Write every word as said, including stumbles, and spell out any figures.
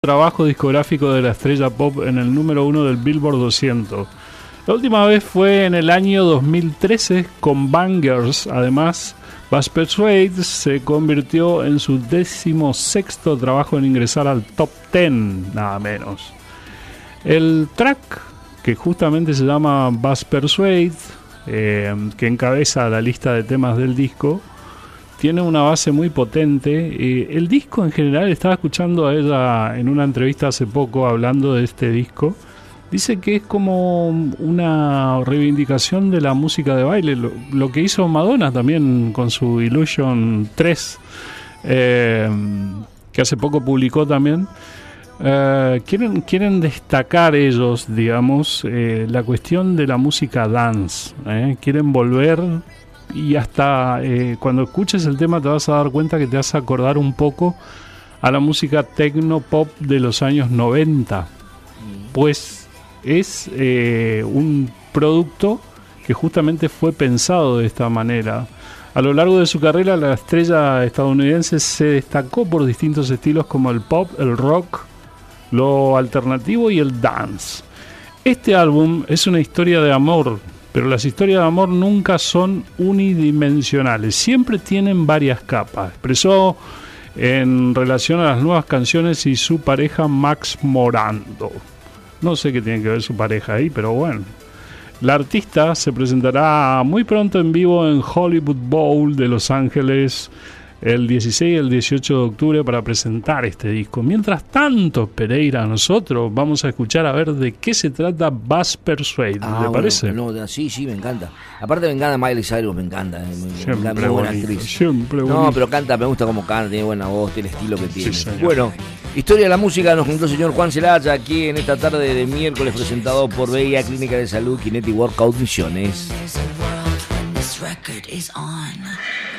Trabajo discográfico de la estrella pop en el número uno del Billboard doscientos. La última vez fue en el año dos mil trece con Bangers. Además, Buzz Persuade se convirtió en su decimosexto trabajo en ingresar al top diez, nada menos. El track, que justamente se llama Buzz Persuade, eh, que encabeza la lista de temas del disco, tiene una base muy potente. Eh, el disco en general, estaba escuchando a ella en una entrevista hace poco hablando de este disco. Dice que es como una reivindicación de la música de baile, lo, lo que hizo Madonna también con su Illusion tres, eh, que hace poco publicó también. Eh, quieren, quieren destacar ellos, digamos, eh, la cuestión de la música dance. Eh, quieren volver. Y hasta eh, cuando escuches el tema te vas a dar cuenta que te vas a acordar un poco a la música techno pop de los años noventa. Pues es eh, un producto que justamente fue pensado de esta manera. A lo largo de su carrera, la estrella estadounidense se destacó por distintos estilos como el pop, el rock, lo alternativo y el dance. Este álbum es una historia de amor, pero las historias de amor nunca son unidimensionales, siempre tienen varias capas. Expresó en relación a las nuevas canciones y su pareja Max Morando. No sé qué tiene que ver su pareja ahí, pero bueno. La artista se presentará muy pronto en vivo en Hollywood Bowl de Los Ángeles el dieciséis y el dieciocho de octubre para presentar este disco. Mientras tanto, Pereira, nosotros vamos a escuchar a ver de qué se trata Buzz Persuade. Ah, ¿Le bueno, parece? No, sí, sí, me encanta. Aparte me encanta Miley Cyrus, me encanta. Eh, me, Siempre me encanta, muy buena bonito, actriz. siempre no, bonito. pero canta, me gusta cómo canta, tiene buena voz, tiene el estilo que tiene. Sí, bueno, historia de la música nos contó el señor Juan Celaya aquí en esta tarde de miércoles, presentado por B I A Clínica de Salud, Kinetic Workout Misiones.